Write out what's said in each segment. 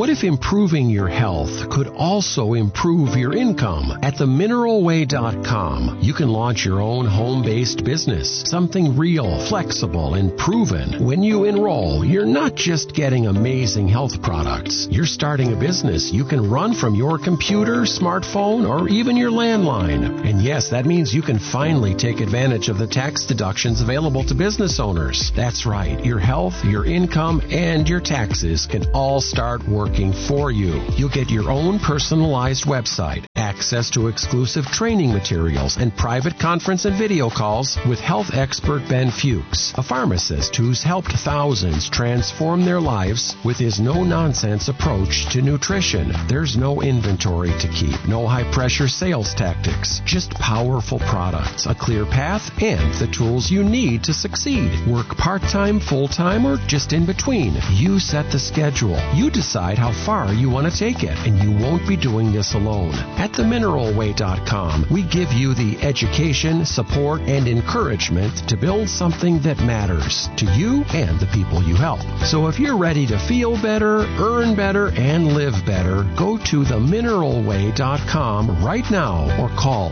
What if improving your health could also improve your income? At themineralway.com, you can launch your own home-based business, something real, flexible, and proven. When you enroll, you're not just getting amazing health products. You're starting a business you can run from your computer, smartphone, or even your landline. And yes, that means you can finally take advantage of the tax deductions available to business owners. That's right. Your health, your income, and your taxes can all start working for you. You'll get your own personalized website, access to exclusive training materials, and private conference and video calls with health expert Ben Fuchs, a pharmacist who's helped thousands transform their lives with his no-nonsense approach to nutrition. There's no inventory to keep, no high-pressure sales tactics, just powerful products, a clear path, and the tools you need to succeed. Work part-time, full-time, or just in between. You set the schedule. You decide how far you want to take it, and you won't be doing this alone. At themineralway.com, we give you the education, support, and encouragement to build something that matters to you and the people you help. So if you're ready to feel better, earn better, and live better, go to themineralway.com right now or call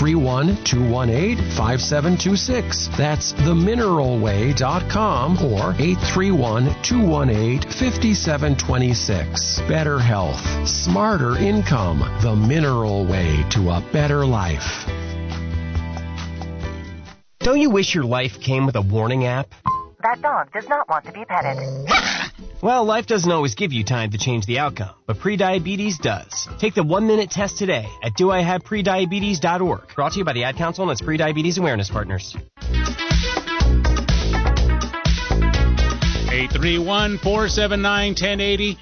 831-218-5726. That's themineralway.com or 831-218-5726. Better health, smarter income, the Mineral Way to a better life. Don't you wish your life came with a warning app? That dog does not want to be petted. Well, life doesn't always give you time to change the outcome, but prediabetes does. Take the 1-minute test today at doihaveprediabetes.org. Brought to you by the Ad Council and its Prediabetes Awareness Partners. 831-479-1080,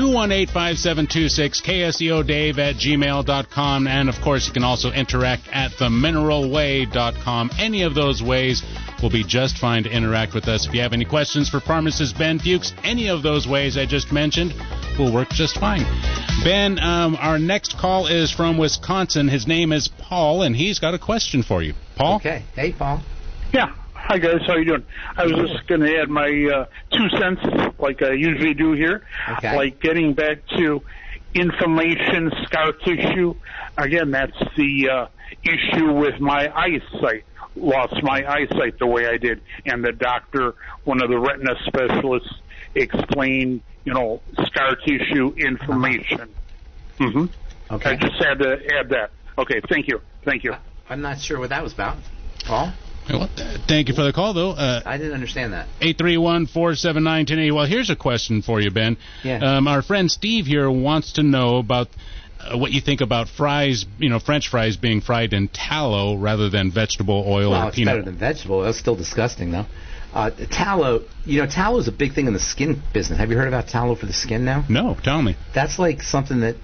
218-5726, KSEODave@gmail.com, and of course you can also interact at themineralway.com. Any of those ways will be just fine to interact with us. If you have any questions for pharmacist Ben Fuchs, any of those ways I just mentioned will work just fine. Ben, our next call is from Wisconsin. His name is Paul, and he's got a question for you. Paul? Okay. Hey, Paul. Yeah. Hi, guys. How you doing? I was just going to add my 2 cents like I usually do here. Okay. Like getting back to inflammation, scar tissue. Again, that's the issue with my eyesight. Lost my eyesight the way I did. And the doctor, one of the retina specialists, explained, scar tissue inflammation. Mm-hmm. Okay. I just had to add that. Okay, thank you. I'm not sure what that was about. Paul? Well, thank you for the call, though. I didn't understand that. 831-479-1080. Well, here's a question for you, Ben. Yeah. Our friend Steve here wants to know about what you think about fries, French fries being fried in tallow rather than vegetable oil or it's peanut. Better than vegetable oil. It's still disgusting, though. Tallow, tallow is a big thing in the skin business. Have you heard about tallow for the skin now? No, tell me. That's like something that,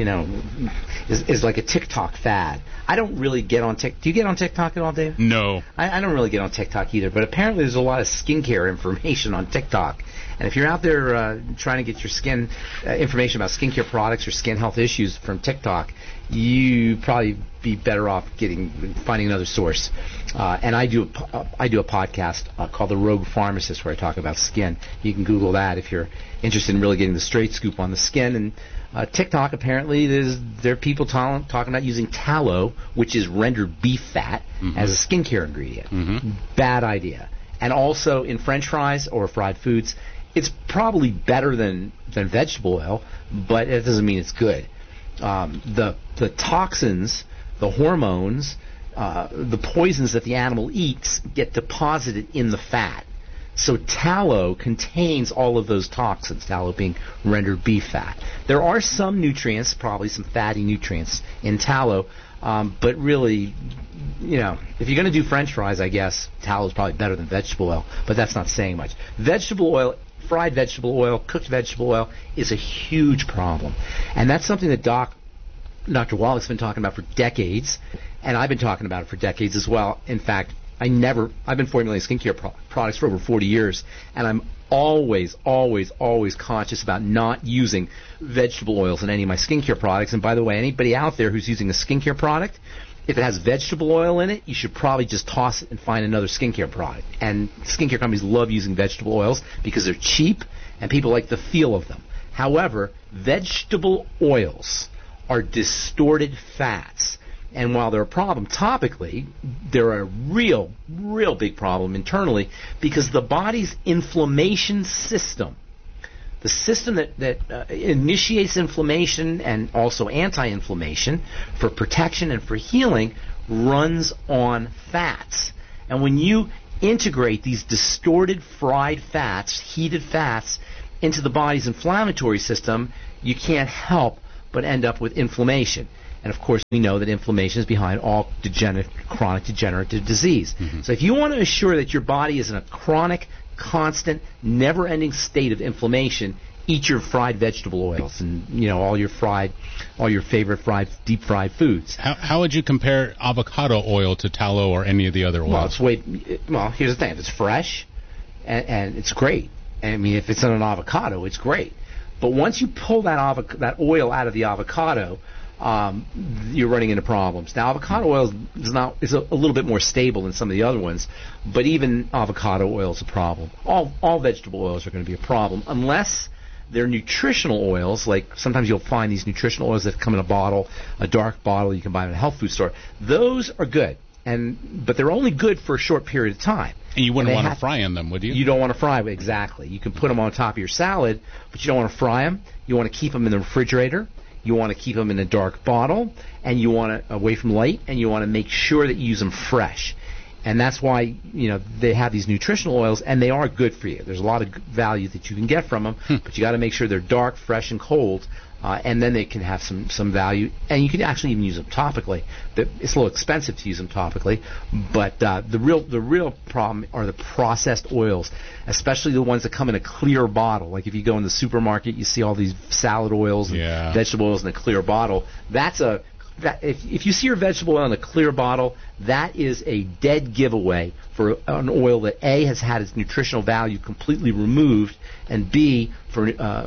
is like a TikTok fad. I don't really get on TikTok. Do you get on TikTok at all, Dave? No. I don't really get on TikTok either, but apparently there's a lot of skincare information on TikTok. And if you're out there trying to get your skin information about skincare products or skin health issues from TikTok, you probably be better off finding another source. And I do a podcast called The Rogue Pharmacist where I talk about skin. You can Google that if you're interested in really getting the straight scoop on the skin. And TikTok, apparently, there are people talking about using tallow, which is rendered beef fat, as a skincare ingredient. Mm-hmm. Bad idea. And also in French fries or fried foods, it's probably better than vegetable oil, but it doesn't mean it's good. The toxins, the hormones, the poisons that the animal eats get deposited in the fat. So tallow contains all of those toxins, tallow being rendered beef fat. There are some nutrients, probably some fatty nutrients in tallow, but really, if you're going to do French fries, I guess tallow is probably better than vegetable oil, but that's not saying much. Vegetable oil, fried vegetable oil, cooked vegetable oil is a huge problem. And that's something that Dr. Wallach's been talking about for decades, and I've been talking about it for decades as well. In fact, I've been formulating skincare products for over 40 years, and I'm always conscious about not using vegetable oils in any of my skincare products. And by the way, anybody out there who's using a skincare product, if it has vegetable oil in it, you should probably just toss it and find another skincare product. And skincare companies love using vegetable oils because they're cheap and people like the feel of them. However, vegetable oils are distorted fats. And while they're a problem topically, they're a real big problem internally, because the body's inflammation system, the system that initiates inflammation and also anti-inflammation for protection and for healing, runs on fats. And when you integrate these distorted fried fats, heated fats, into the body's inflammatory system, you can't help but end up with inflammation. And of course, we know that inflammation is behind all chronic degenerative disease. Mm-hmm. So if you want to assure that your body is in a chronic, constant, never-ending state of inflammation, eat your fried vegetable oils and all your favorite deep fried foods. How would you compare avocado oil to tallow or any of the other oils? Well, here's the thing: if it's fresh and it's great. I mean, if it's in an avocado, it's great. But once you pull that oil out of the avocado, you're running into problems. Now, avocado oil is a little bit more stable than some of the other ones, but even avocado oil is a problem. All vegetable oils are going to be a problem unless they're nutritional oils. Like sometimes you'll find these nutritional oils that come in a bottle, a dark bottle you can buy in a health food store. Those are good, but they're only good for a short period of time. And you wouldn't want to fry in them, would you? You don't want to fry them, exactly. You can put them on top of your salad, but you don't want to fry them. You want to keep them in the refrigerator. You want to keep them in a dark bottle, and you want to away from light, and you want to make sure that you use them fresh. And that's why they have these nutritional oils, and they are good for you. There's a lot of value that you can get from them, but you got to make sure they're dark, fresh, and cold, and then they can have some value. And you can actually even use them topically. It's a little expensive to use them topically, but the real problem are the processed oils, especially the ones that come in a clear bottle. Like if you go in the supermarket, you see all these salad oils and vegetable oils in a clear bottle. If you see your vegetable oil in a clear bottle, that is a dead giveaway for an oil that A, has had its nutritional value completely removed, and B, for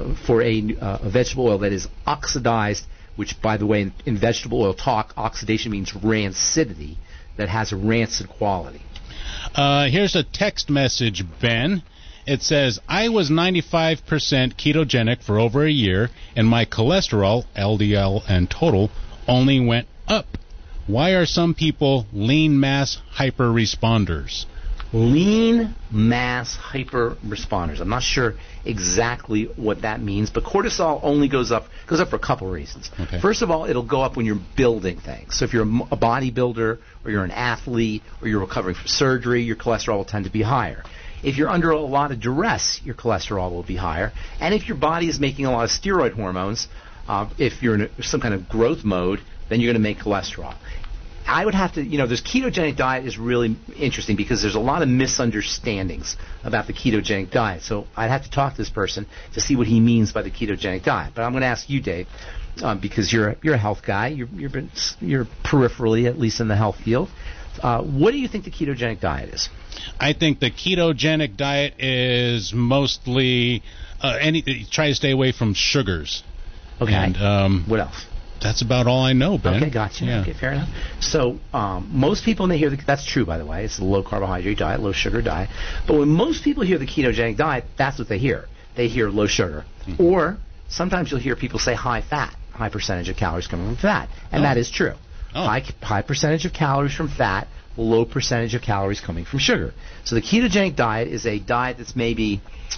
a vegetable oil that is oxidized, which, by the way, in vegetable oil talk, oxidation means rancidity, that has a rancid quality. Here's a text message, Ben. It says, I was 95% ketogenic for over a year, and my cholesterol, LDL and total, only went up. Why are some people lean mass hyper responders? Lean mass hyper responders. I'm not sure exactly what that means, but cortisol only goes up for a couple of reasons. Okay. First of all, it'll go up when you're building things. So if you're a bodybuilder, or you're an athlete, or you're recovering from surgery, your cholesterol will tend to be higher. If you're under a lot of duress, your cholesterol will be higher. And if your body is making a lot of steroid hormones, if you're in some kind of growth mode, then you're going to make cholesterol. I would have to, this ketogenic diet is really interesting because there's a lot of misunderstandings about the ketogenic diet. So I'd have to talk to this person to see what he means by the ketogenic diet. But I'm going to ask you, Dave, because you're a health guy. You're peripherally, at least in the health field. What do you think the ketogenic diet is? I think the ketogenic diet is mostly try to stay away from sugars. Okay. And, what else? That's about all I know, Ben. Okay, gotcha. Yeah. Okay, fair enough. So most people, when they hear that's true, by the way. It's a low-carbohydrate diet, low-sugar diet. But when most people hear the ketogenic diet, that's what they hear. They hear low sugar. Mm-hmm. Or sometimes you'll hear people say high fat, high percentage of calories coming from fat. And that is true. Oh. High percentage of calories from fat, low percentage of calories coming from sugar. So the ketogenic diet is a diet that's maybe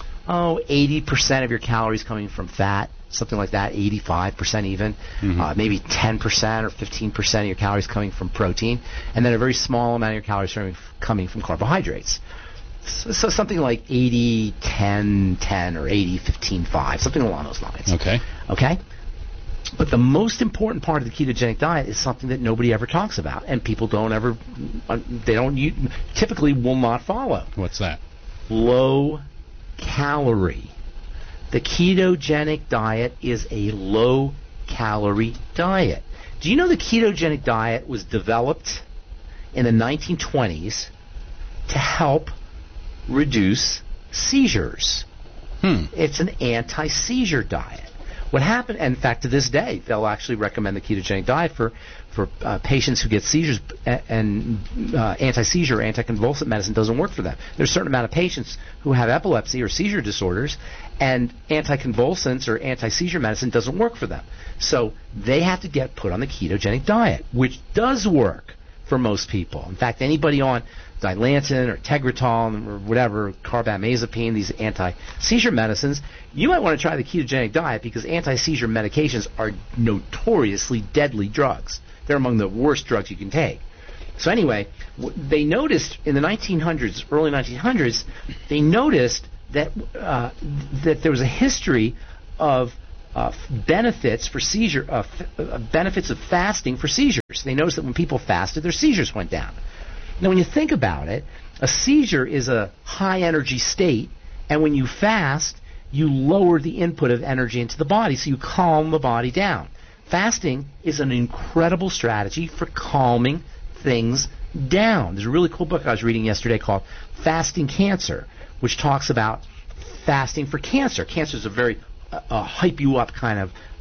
80% of your calories coming from fat, something like that, 85% even, maybe 10% or 15% of your calories coming from protein, and then a very small amount of your calories coming from carbohydrates. So something like 80, 10, 10, or 80, 15, 5, something along those lines. Okay? But the most important part of the ketogenic diet is something that nobody ever talks about, and people typically will not follow. What's that? Low calorie. The ketogenic diet is a low-calorie diet. Do you know the ketogenic diet was developed in the 1920s to help reduce seizures? It's an anti-seizure diet. What happened, and in fact, to this day, they'll actually recommend the ketogenic diet for patients who get seizures, and anti-seizure or anticonvulsant medicine doesn't work for them. There's a certain amount of patients who have epilepsy or seizure disorders, and anticonvulsants or anti-seizure medicine doesn't work for them. So they have to get put on the ketogenic diet, which does work for most people. In fact, anybody on Dilantin or Tegretol or whatever, carbamazepine, these anti-seizure medicines, you might want to try the ketogenic diet because anti-seizure medications are notoriously deadly drugs. They're among the worst drugs you can take. So anyway, they noticed in the 1900s, early 1900s, they noticed that that there was a history of benefits for benefits of fasting for seizures. They noticed that when people fasted, their seizures went down. Now, when you think about it, a seizure is a high-energy state, and when you fast, you lower the input of energy into the body, so you calm the body down. Fasting is an incredible strategy for calming things down. There's a really cool book I was reading yesterday called Fasting Cancer, which talks about fasting for cancer. Cancer is a very hype-you-up kind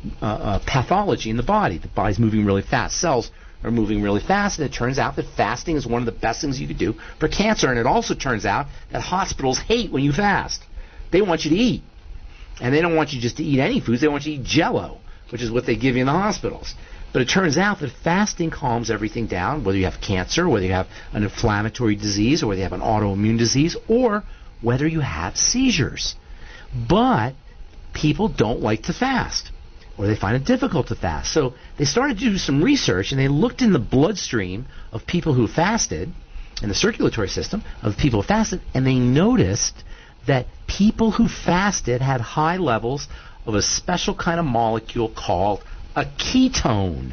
of pathology in the body. The body's moving really fast. Cells are moving really fast, and it turns out that fasting is one of the best things you could do for cancer. And it also turns out that hospitals hate when you fast. They want you to eat. And they don't want you just to eat any foods. They want you to eat Jell-O, which is what they give you in the hospitals. But it turns out that fasting calms everything down, whether you have cancer, whether you have an inflammatory disease, or whether you have an autoimmune disease, or whether you have seizures. But people don't like to fast, or they find it difficult to fast. So they started to do some research, and they looked in the bloodstream of people who fasted, in the circulatory system of people who fasted, and they noticed that people who fasted had high levels of a special kind of molecule called a ketone.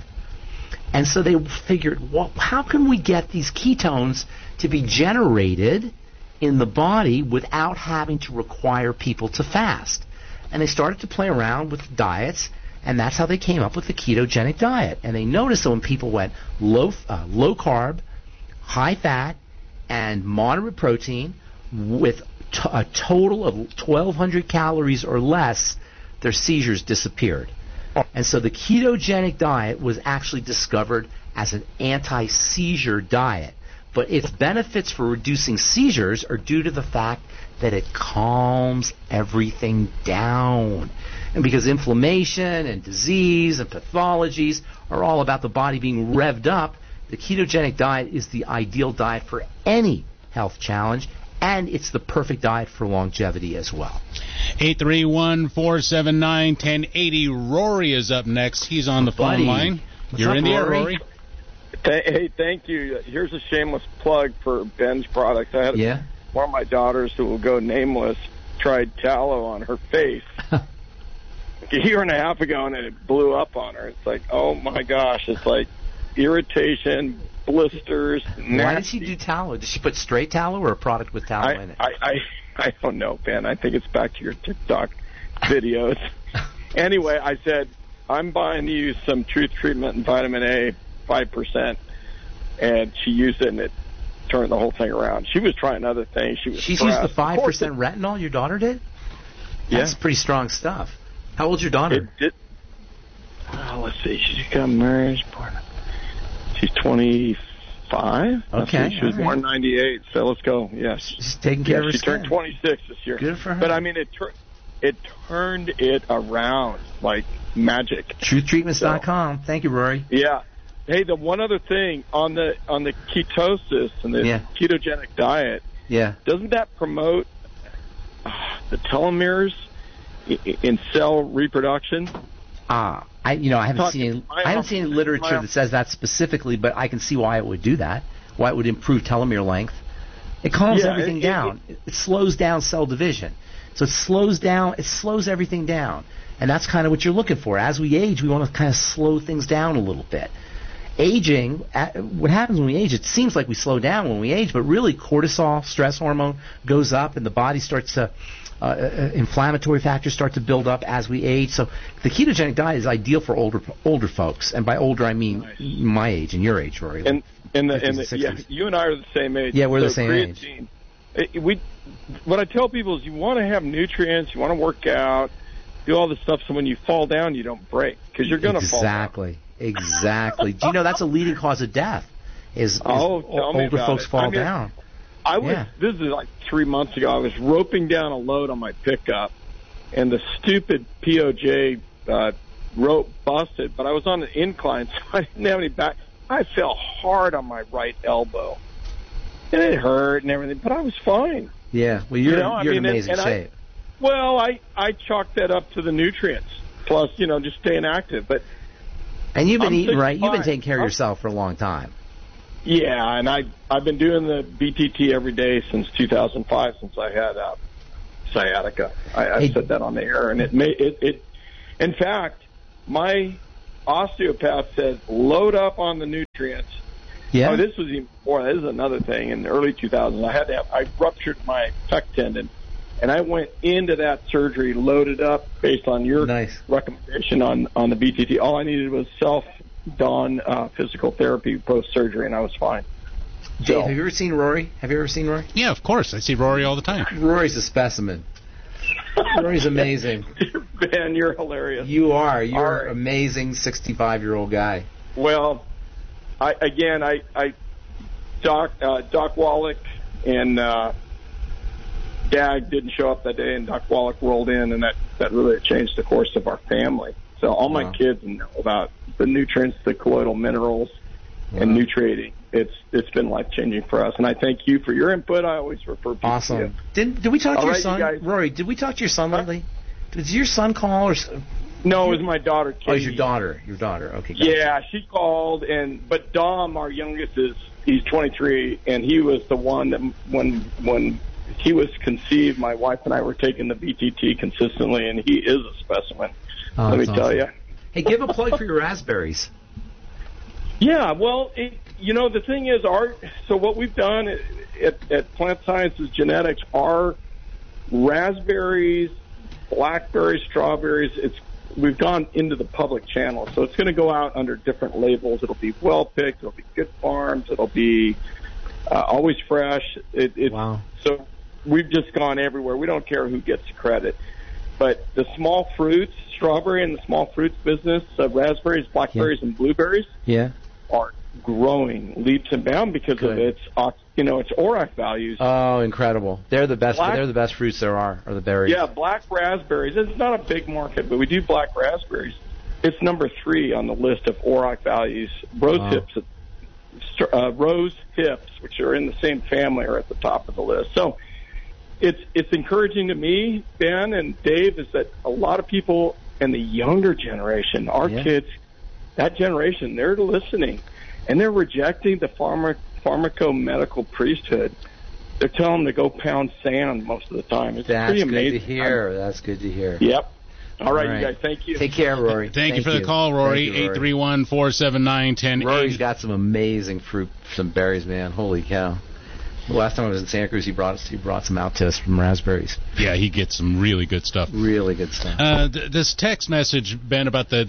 And so they figured, well, how can we get these ketones to be generated in the body without having to require people to fast? And they started to play around with diets, and that's how they came up with the ketogenic diet. And they noticed that when people went low carb, high fat, and moderate protein with a total of 1,200 calories or less, their seizures disappeared. And so the ketogenic diet was actually discovered as an anti-seizure diet. But its benefits for reducing seizures are due to the fact that it calms everything down. And because inflammation and disease and pathologies are all about the body being revved up, the ketogenic diet is the ideal diet for any health challenge, and it's the perfect diet for longevity as well. 831-479-1080. Rory is up next. He's on the phone line. You're in the air, Rory. Hey, thank you. Here's a shameless plug for Ben's products. I had one of my daughters, who will go nameless, tried tallow on her face a year and a half ago, and it blew up on her. It's like, oh my gosh, it's like irritation, blisters. Nasty. Why did she do tallow? Did she put straight tallow or a product with tallow in it? I don't know, Ben. I think it's back to your TikTok videos. Anyway, I said, I'm buying you some Truth Treatment and Vitamin A, 5%, and she used it, and it turned the whole thing around. She was trying other things. She used the 5% retinol, your daughter did? That's pretty strong stuff. How old's your daughter? Let's see. She got married. She's 25. Okay. She was born in 98, so let's go. Yes. She's taking care of her She skin. turned 26 this year. Good for her. But, I mean, it turned it around like magic. TruthTreatments.com. Thank you, Rory. Yeah. Hey, the one other thing on the ketosis and the ketogenic diet, doesn't that promote the telomeres in cell reproduction? I haven't seen any literature that says that specifically, but I can see why it would do that. Why it would improve telomere length. It calms everything down. It slows down cell division. So it slows everything down. And that's kind of what you're looking for. As we age, we want to kind of slow things down a little bit. Aging, what happens when we age, it seems like we slow down when we age, but really cortisol, stress hormone, goes up, and the body starts to, inflammatory factors start to build up as we age. So the ketogenic diet is ideal for older folks, and by older I mean my age and your age, Rory. And you and I are the same age. Yeah, we're the same age. What I tell people is you want to have nutrients, you want to work out, do all this stuff so when you fall down, you don't break, because you're going to fall down. Exactly. Do you know that's a leading cause of death? Is older folks fall down. This is like 3 months ago. I was roping down a load on my pickup, and the stupid POJ rope busted, but I was on an incline, so I didn't have any back. I fell hard on my right elbow, and it hurt and everything, but I was fine. Yeah, well, you're in amazing shape. I chalked that up to the nutrients, plus, just staying active. And you've been eating right. You've been taking care of yourself for a long time. Yeah, and I've been doing the BTT every day since 2005, since I had sciatica. I said that on the air, and it. In fact, my osteopath said load up on the nutrients. Yeah. Oh, this was even before. This is another thing. In the early 2000s, I ruptured my pec tendon, and I went into that surgery loaded up based on your recommendation on the BTT. All I needed was self-done physical therapy post-surgery, and I was fine. Dave, have you ever seen Rory? Yeah, of course. I see Rory all the time. Rory's a specimen. Rory's amazing. Ben, you're hilarious. You are. You're an amazing 65-year-old guy. Well, Doc Wallach and Dag didn't show up that day, and Doc Wallach rolled in, and that really changed the course of our family. So all my kids know about the nutrients, the colloidal minerals, and nutriating. It's been life-changing for us, and I thank you for your input. I always refer people to you. Did we talk to your son, Rory? Did we talk to your son lately? Did your son call or? No, it was my daughter, Katie. Oh, it's your daughter. Your daughter. Okay. Gotcha. Yeah, she called, but Dom, our youngest, he's 23, and he was the one that when he was conceived, my wife and I were taking the BTT consistently, and he is a specimen. Let me tell you. Hey, give a plug for your raspberries. Yeah, well, the thing is, so what we've done at Plant Sciences Genetics, our raspberries, blackberries, strawberries, we've gone into the public channel, so it's going to go out under different labels. It'll be Well Picked, it'll be Good Farms, it'll be Always Fresh. Wow. So we've just gone everywhere. We don't care who gets the credit. But the small fruits, strawberry and the small fruits business, raspberries, blackberries, and blueberries, are growing leaps and bounds because of its ORAC values. Oh, incredible! They're the best. They're the best fruits there are the berries. Yeah, black raspberries. It's not a big market, but we do black raspberries. It's number 3 on the list of ORAC values. Rose hips, which are in the same family, are at the top of the list. So it's encouraging to me, Ben and Dave, is that a lot of people in the younger generation, our kids, that generation, they're listening, and they're rejecting the pharmaco-medical priesthood. They're telling them to go pound sand most of the time. It's pretty amazing. That's good to hear. Yep. All right, you guys. Thank you. Take care, Rory. Thank you for the call, Rory. 831-479-1080. Rory's got some amazing fruit, some berries, man. Holy cow. The last time I was in Santa Cruz, he brought some out to us from raspberries. Yeah, he gets some really good stuff. Really good stuff. This text message, Ben, about the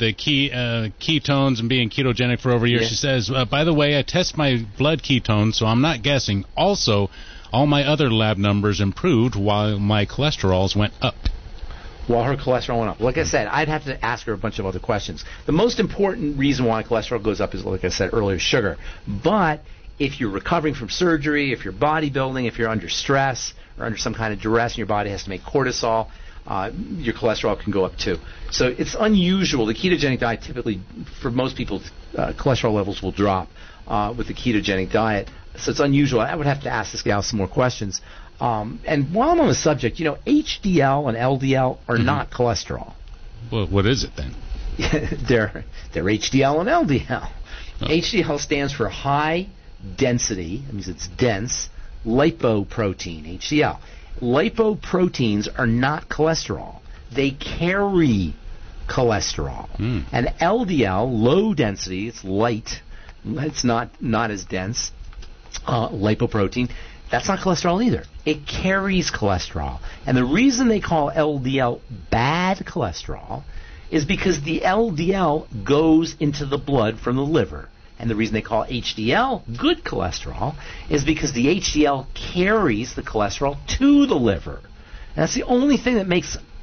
ketones and being ketogenic for over a year, she says, by the way, I test my blood ketones, so I'm not guessing. Also, all my other lab numbers improved while my cholesterols went up. While her cholesterol went up. Like I said, I'd have to ask her a bunch of other questions. The most important reason why cholesterol goes up is, like I said earlier, sugar. But if you're recovering from surgery, if you're bodybuilding, if you're under stress or under some kind of duress and your body has to make cortisol, your cholesterol can go up too. So it's unusual. The ketogenic diet typically, for most people, cholesterol levels will drop with the ketogenic diet. So it's unusual. I would have to ask this gal some more questions. And while I'm on the subject, HDL and LDL are not cholesterol. Well, what is it then? They're HDL and LDL. Oh. HDL stands for high density, that means it's dense, lipoprotein, HDL. Lipoproteins are not cholesterol. They carry cholesterol. And LDL, low density, it's light, it's not as dense, lipoprotein, that's not cholesterol either. It carries cholesterol. And the reason they call LDL bad cholesterol is because the LDL goes into the blood from the liver. And the reason they call HDL good cholesterol is because the HDL carries the cholesterol to the liver. And that's the only thing that makes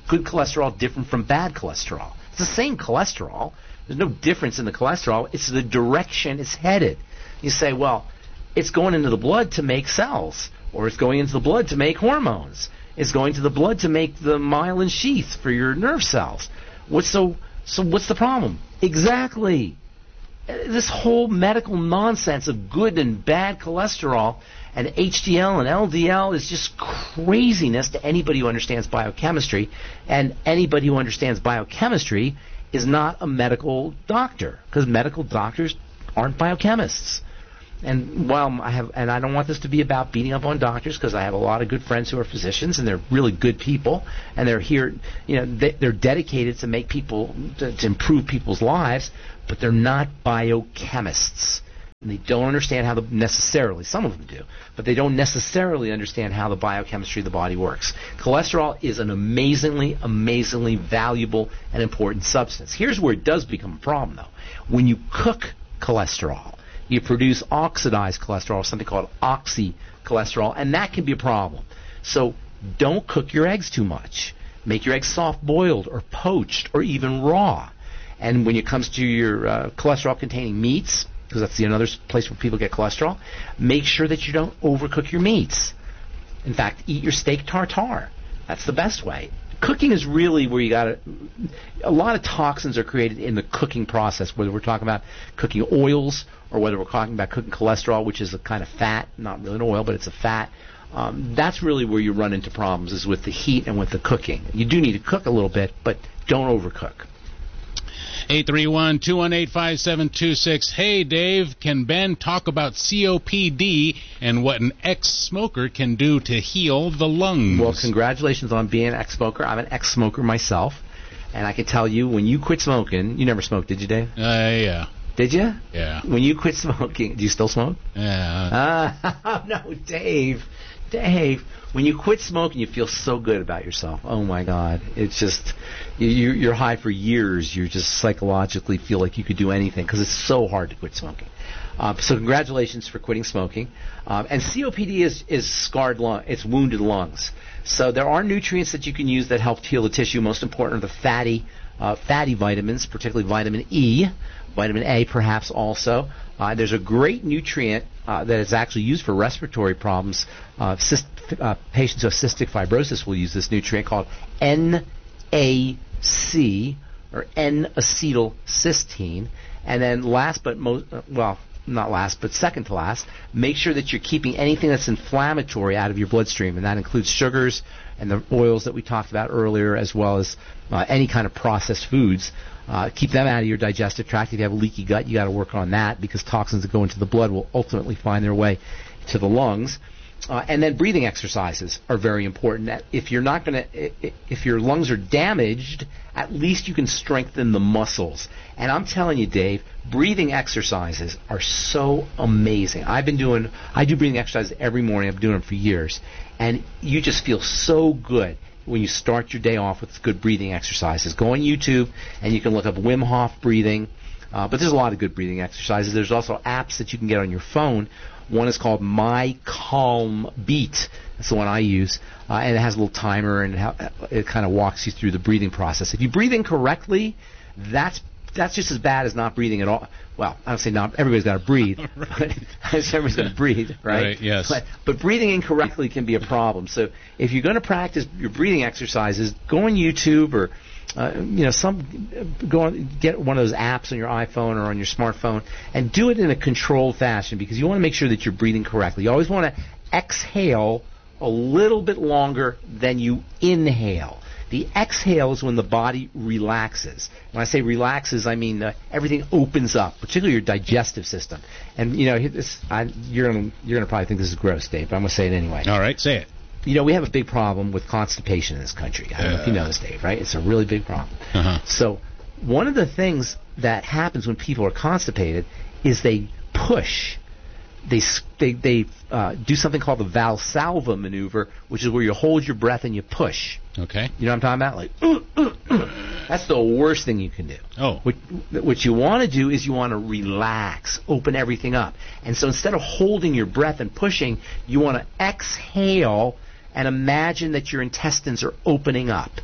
good cholesterol different from bad cholesterol? It's the same cholesterol. There's no difference in the cholesterol. It's the direction it's headed. You say, well, it's going into the blood to make cells, or it's going into the blood to make hormones. It's going to the blood to make the myelin sheath for your nerve cells. So what's the problem? Exactly. This whole medical nonsense of good and bad cholesterol and HDL and LDL is just craziness to anybody who understands biochemistry, and anybody who understands biochemistry is not a medical doctor, because medical doctors aren't biochemists. And while I don't want this to be about beating up on doctors, because I have a lot of good friends who are physicians, and they're really good people, and they're here, they're dedicated to make people, to improve people's lives, but they're not biochemists. And they don't understand how necessarily, some of them do, but they don't necessarily understand how the biochemistry of the body works. Cholesterol is an amazingly, amazingly valuable and important substance. Here's where it does become a problem, though. When you cook cholesterol, you produce oxidized cholesterol, something called oxycholesterol, and that can be a problem. So don't cook your eggs too much. Make your eggs soft-boiled or poached or even raw. And when it comes to your cholesterol-containing meats, because that's another place where people get cholesterol, make sure that you don't overcook your meats. In fact, eat your steak tartare. That's the best way. Cooking is really where you got to... A lot of toxins are created in the cooking process, whether we're talking about cooking oils or whether we're talking about cooking cholesterol, which is a kind of fat, not really an oil, but it's a fat. That's really where you run into problems, is with the heat and with the cooking. You do need to cook a little bit, but don't overcook. 831-218-5726. Hey, Dave, can Ben talk about COPD and what an ex-smoker can do to heal the lungs? Well, congratulations on being an ex-smoker. I'm an ex-smoker myself, and I can tell you, when you quit smoking, you never smoked, did you, Dave? Yeah. Did you? Yeah. When you quit smoking, do you still smoke? Yeah. No, Dave, when you quit smoking, you feel so good about yourself. Oh, my God. It's just, you're high for years. You just psychologically feel like you could do anything, because it's so hard to quit smoking. So congratulations for quitting smoking. And COPD is scarred lung, it's wounded lungs. So there are nutrients that you can use that help heal the tissue. Most important are the fatty vitamins, particularly vitamin E, vitamin A perhaps also. There's a great nutrient that is actually used for respiratory problems. Patients who have cystic fibrosis will use this nutrient called NAC, or N-acetylcysteine. And then second to last, make sure that you're keeping anything that's inflammatory out of your bloodstream, and that includes sugars and the oils that we talked about earlier, as well as any kind of processed foods. Keep them out of your digestive tract. If you have a leaky gut, you got to work on that, because toxins that go into the blood will ultimately find their way to the lungs. And then breathing exercises are very important. If your lungs are damaged, at least you can strengthen the muscles. And I'm telling you, Dave, breathing exercises are so amazing. I do breathing exercises every morning. I've been doing them for years. And you just feel so good when you start your day off with good breathing exercises. Go on YouTube and you can look up Wim Hof breathing. But there's a lot of good breathing exercises. There's also apps that you can get on your phone. One is called My Calm Beat. That's the one I use. And it has a little timer, and it kind of walks you through the breathing process. If you breathe incorrectly, that's just as bad as not breathing at all. Well, I don't say not. Everybody's got to breathe. Right. Everybody's got to breathe, right? Right, yes. But breathing incorrectly can be a problem. So if you're going to practice your breathing exercises, go on YouTube or get one of those apps on your iPhone or on your smartphone and do it in a controlled fashion, because you want to make sure that you're breathing correctly. You always want to exhale a little bit longer than you inhale. The exhale is when the body relaxes. When I say relaxes, I mean everything opens up, particularly your digestive system. And you're going to probably think this is gross, Dave, but I'm going to say it anyway. All right, say it. We have a big problem with constipation in this country. I don't know if you know this, Dave, right? It's a really big problem. Uh-huh. So one of the things that happens when people are constipated is they push. They do something called the Valsalva maneuver, which is where you hold your breath and you push. Okay. You know what I'm talking about? Like, that's the worst thing you can do. Oh. What you want to do is you want to relax, open everything up. And so instead of holding your breath and pushing, you want to exhale and imagine that your intestines are opening up.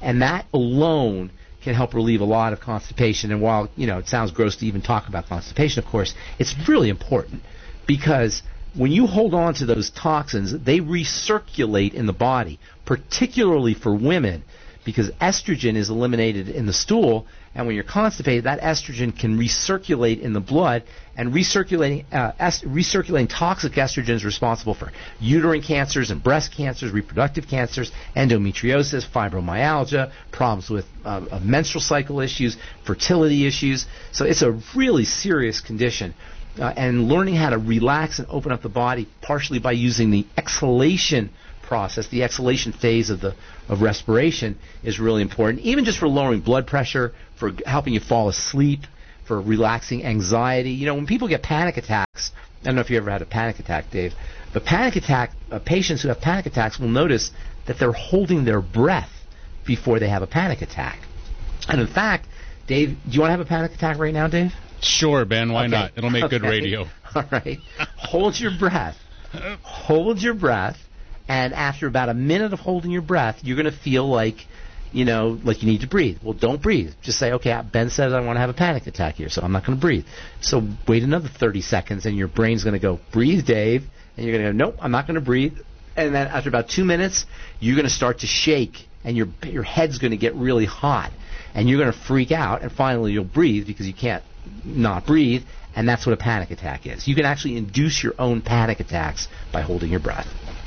And that alone can help relieve a lot of constipation. And while, it sounds gross to even talk about constipation, of course, it's really important because when you hold on to those toxins, they recirculate in the body, particularly for women, because estrogen is eliminated in the stool, and when you're constipated, that estrogen can recirculate in the blood, and recirculating toxic estrogen is responsible for uterine cancers and breast cancers, reproductive cancers, endometriosis, fibromyalgia, problems with menstrual cycle issues, fertility issues. So it's a really serious condition. And learning how to relax and open up the body partially by using the exhalation process, the exhalation phase of respiration is really important, even just for lowering blood pressure, for helping you fall asleep, for relaxing anxiety. When people get panic attacks, I don't know if you ever had a panic attack, Dave, but patients who have panic attacks will notice that they're holding their breath before they have a panic attack. And in fact, Dave, do you want to have a panic attack right now, Dave? Sure, Ben, why not? It'll make good radio. All right. Hold your breath. Hold your breath, and after about a minute of holding your breath, you're going to feel like you need to breathe. Well, don't breathe. Just say, okay, Ben says I want to have a panic attack here, so I'm not going to breathe. So wait another 30 seconds, and your brain's going to go, breathe, Dave. And you're going to go, nope, I'm not going to breathe. And then after about 2 minutes, you're going to start to shake, and your head's going to get really hot. And you're going to freak out, and finally you'll breathe because you can't not breathe, and that's what a panic attack is. You can actually induce your own panic attacks by holding your breath.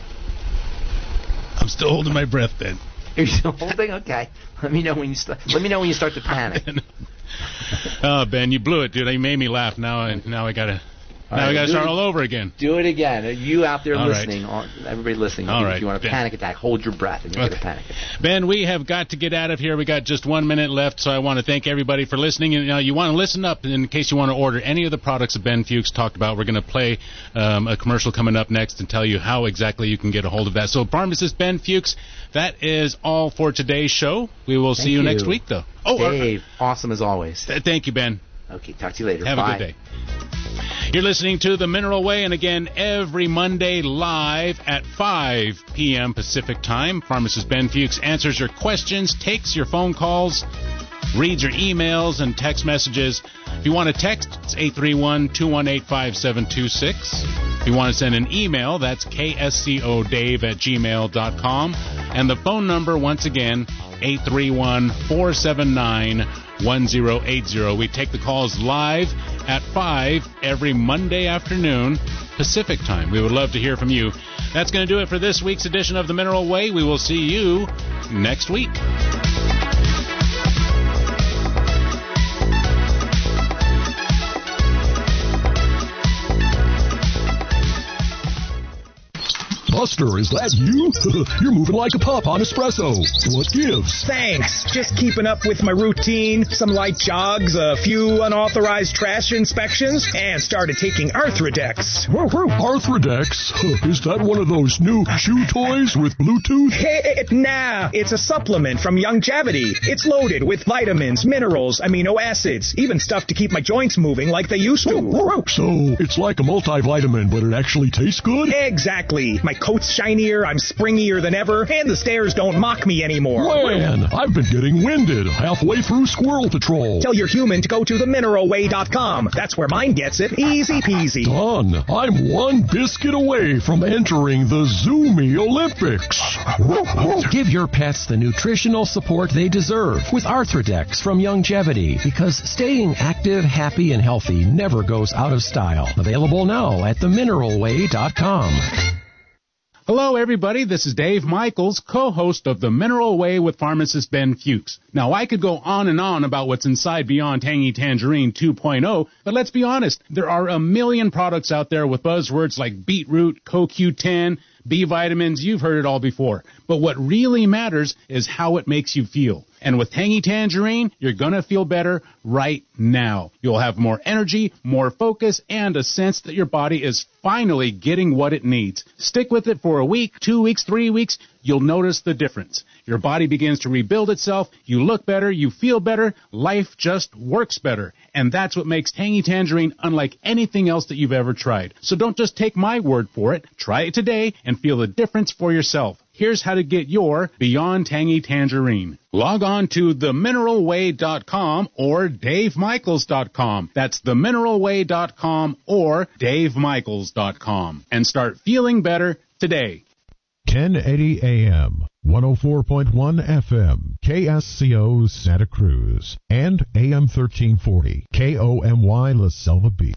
I'm still holding my breath, Ben. You're still holding? Okay. Let me know when you start to panic. Oh, Ben, you blew it, dude. You made me laugh. Now I gotta start all over again. Do it again. You out there all listening, right. Everybody listening, all right, if you want a panic attack, hold your breath and you'll get a panic attack. Ben, we have got to get out of here. We got just 1 minute left, so I want to thank everybody for listening. And you want to listen up in case you want to order any of the products that Ben Fuchs talked about. We're going to play a commercial coming up next and tell you how exactly you can get a hold of that. So, pharmacist Ben Fuchs, that is all for today's show. We will see you next week, though. Oh, Dave, awesome as always. Thank you, Ben. Okay, talk to you later. Have Bye. a good day. You're listening to The Mineral Way, and again, every Monday live at 5 p.m. Pacific Time. Pharmacist Ben Fuchs answers your questions, takes your phone calls, reads your emails and text messages. If you want to text, it's 831-218-5726. If you want to send an email, that's kscodave@gmail.com. And the phone number, once again, 831-479-1080. We take the calls live at 5 every Monday afternoon Pacific Time. We would love to hear from you. That's going to do it for this week's edition of The Mineral Way. We will see you next week. Buster, is that you? You're moving like a pup on espresso. What gives? Thanks. Just keeping up with my routine. Some light jogs, a few unauthorized trash inspections, and started taking Arthrodex. Arthrodex? Is that one of those new chew toys with Bluetooth? Nah, it's a supplement from Youngevity. It's loaded with vitamins, minerals, amino acids, even stuff to keep my joints moving like they used to. So, it's like a multivitamin, but it actually tastes good? Exactly. My coat's shinier, I'm springier than ever, and the stairs don't mock me anymore. Man, I've been getting winded halfway through Squirrel Patrol. Tell your human to go to themineralway.com. That's where mine gets it. Easy peasy. Done. I'm one biscuit away from entering the Zoomy Olympics. Give your pets the nutritional support they deserve with Arthrodex from Youngevity, because staying active, happy, and healthy never goes out of style. Available now at themineralway.com. Hello, everybody. This is Dave Michaels, co-host of The Mineral Way with pharmacist Ben Fuchs. Now, I could go on and on about what's inside Beyond Tangy Tangerine 2.0, but let's be honest. There are a million products out there with buzzwords like beetroot, CoQ10, B vitamins. You've heard it all before. But what really matters is how it makes you feel. And with Tangy Tangerine, you're going to feel better right now. You'll have more energy, more focus, and a sense that your body is finally getting what it needs. Stick with it for a week, 2 weeks, 3 weeks. You'll notice the difference. Your body begins to rebuild itself. You look better. You feel better. Life just works better. And that's what makes Tangy Tangerine unlike anything else that you've ever tried. So don't just take my word for it. Try it today and feel the difference for yourself. here's how to get your Beyond Tangy Tangerine. Log on to themineralway.com or davemichaels.com. That's themineralway.com or davemichaels.com. And start feeling better today. 1080 AM, 104.1 FM, KSCO Santa Cruz, and AM 1340, KOMY La Selva Beach.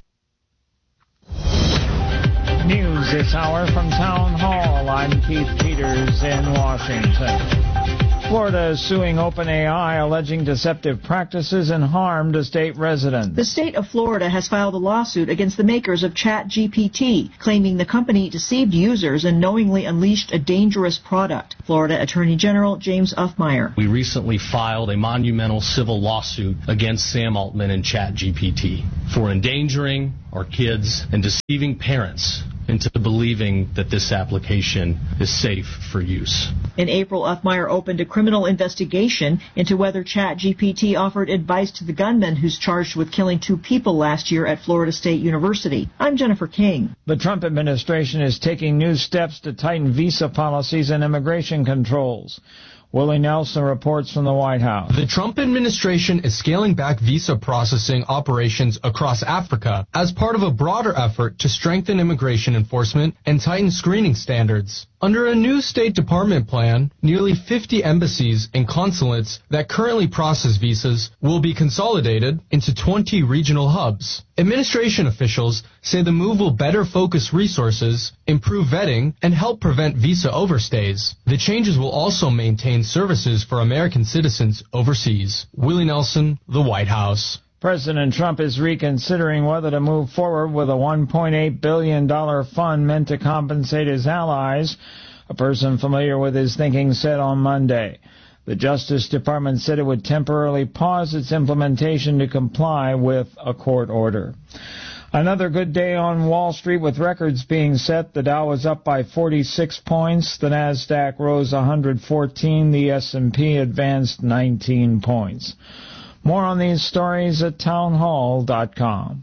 News this hour from Town Hall. I'm Keith Peters in Washington. Florida is suing OpenAI, alleging deceptive practices and harm to state residents. The state of Florida has filed a lawsuit against the makers of ChatGPT, claiming the company deceived users and knowingly unleashed a dangerous product. Florida Attorney General James Uffmeyer. We recently filed a monumental civil lawsuit against Sam Altman and ChatGPT for endangering our kids and deceiving parents into believing that this application is safe for use. In April, Uffmeyer opened a criminal investigation into whether ChatGPT offered advice to the gunman who's charged with killing 2 people last year at Florida State University. I'm Jennifer King. The Trump administration is taking new steps to tighten visa policies and immigration controls. Willie Nelson reports from the White House. The Trump administration is scaling back visa processing operations across Africa as part of a broader effort to strengthen immigration enforcement and tighten screening standards. Under a new State Department plan, nearly 50 embassies and consulates that currently process visas will be consolidated into 20 regional hubs. Administration officials say the move will better focus resources, improve vetting, and help prevent visa overstays. The changes will also maintain services for American citizens overseas. Willie Nelson, the White House. President Trump is reconsidering whether to move forward with a $1.8 billion fund meant to compensate his allies, a person familiar with his thinking said on Monday. The Justice Department said it would temporarily pause its implementation to comply with a court order. Another good day on Wall Street with records being set. The Dow was up by 46 points. The Nasdaq rose 114. The S&P advanced 19 points. More on these stories at townhall.com.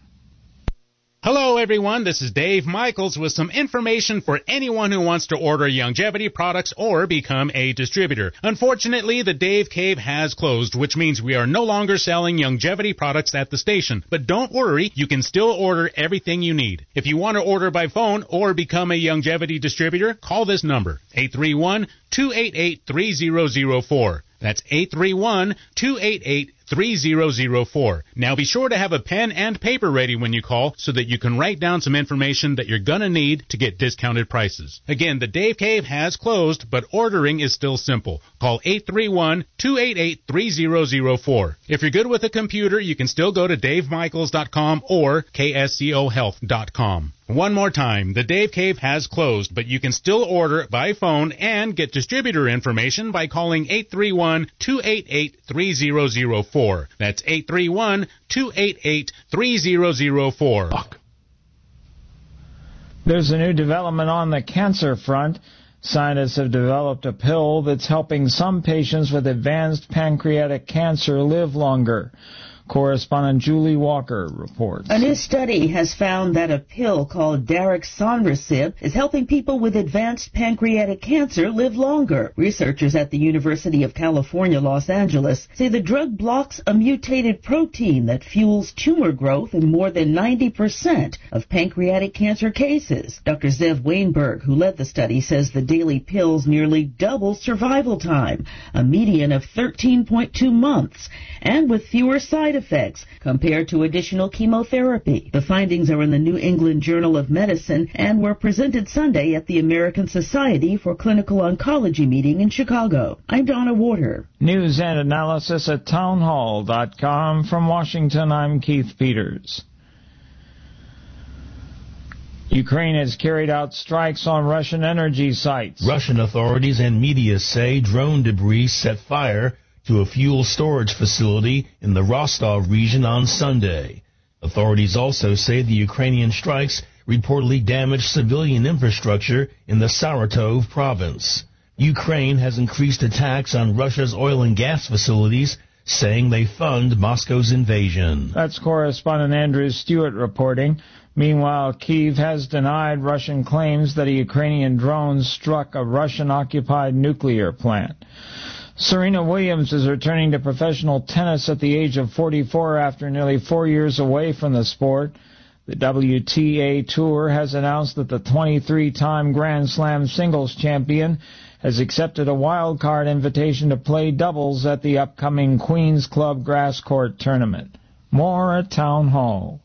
Hello, everyone. This is Dave Michaels with some information for anyone who wants to order Youngevity products or become a distributor. Unfortunately, the Dave Cave has closed, which means we are no longer selling Youngevity products at the station. But don't worry, you can still order everything you need. If you want to order by phone or become a Youngevity distributor, call this number, 831-288-3004. That's 831-288-3004. Now be sure to have a pen and paper ready when you call so that you can write down some information that you're going to need to get discounted prices. Again, the Dave Cave has closed, but ordering is still simple. Call 831-288-3004. If you're good with a computer, you can still go to davemichaels.com or kscohealth.com. One more time, the Dave Cave has closed, but you can still order by phone and get distributor information by calling 831-288-3004. That's 831-288-3004. There's a new development on the cancer front. Scientists have developed a pill that's helping some patients with advanced pancreatic cancer live longer. Correspondent Julie Walker reports. A new study has found that a pill called Daraxonrasib is helping people with advanced pancreatic cancer live longer. Researchers at the University of California, Los Angeles, say the drug blocks a mutated protein that fuels tumor growth in more than 90% of pancreatic cancer cases. Dr. Zev Weinberg, who led the study, says the daily pills nearly double survival time, a median of 13.2 months, and with fewer side effects compared to additional chemotherapy. The findings are in the New England Journal of Medicine and were presented Sunday at the American Society for Clinical Oncology meeting in Chicago. I'm Donna Warder. News and analysis at townhall.com. From Washington, I'm Keith Peters. Ukraine has carried out strikes on Russian energy sites. Russian authorities and media say drone debris set fire to a fuel storage facility in the Rostov region on Sunday. Authorities also say the Ukrainian strikes reportedly damaged civilian infrastructure in the Saratov province. Ukraine has increased attacks on Russia's oil and gas facilities, saying they fund Moscow's invasion. That's correspondent Andrew Stewart reporting. Meanwhile, Kyiv has denied Russian claims that a Ukrainian drone struck a Russian-occupied nuclear plant. Serena Williams is returning to professional tennis at the age of 44 after nearly 4 years away from the sport. The WTA Tour has announced that the 23-time Grand Slam singles champion has accepted a wild card invitation to play doubles at the upcoming Queen's Club Grass Court tournament. More at Town Hall.